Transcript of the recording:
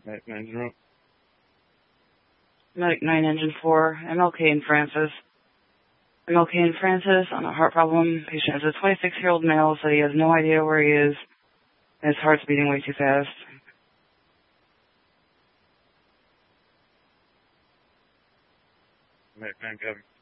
Medic 9-0. Medic 9 Engine 4, MLK in Francis. MLK in Francis on a heart problem. Patient is a 26-year-old male, so he has no idea where he is. And his heart's beating way too fast. Medic 9 copy.